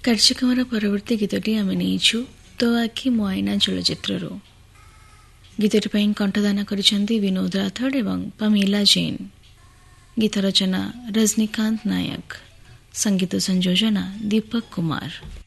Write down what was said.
କାର୍ଯ୍ୟକ୍ରମର ପରବର୍ତ୍ତୀ ଗୀତଟି ଆମେ ନେଇଛୁ ତୋ ଆଖି ମୋ ଆଇନା ଚଳଚ୍ଚିତ୍ରରୁ। ଗୀତଟି ପାଇଁ କଣ୍ଠଦାନ କରିଛନ୍ତି ବିନୋଦ ରାଥୋଡ ଏବଂ ପମିଲା ଜୈନ। ଗୀତ ରଚନା ରଜନୀକାନ୍ତ ନାୟକ, ସଙ୍ଗୀତ ସଂଯୋଜନା ଦୀପକ କୁମାର।